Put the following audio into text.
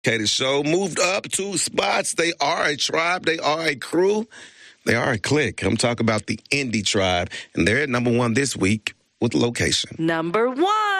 Okay, the show moved up 2 spots. They are a tribe. They are a crew. They are a clique. I'm talking about the Indie Tribe, and they're at number 1 this week with Location. Number 1.